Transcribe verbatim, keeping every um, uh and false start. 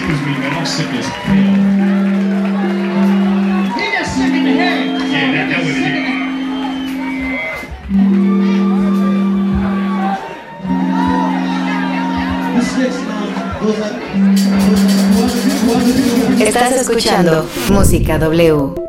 Excuse me, man, I'm sick as hell. He just sick in the head. Yeah, that, that was it. Estás escuchando Música W.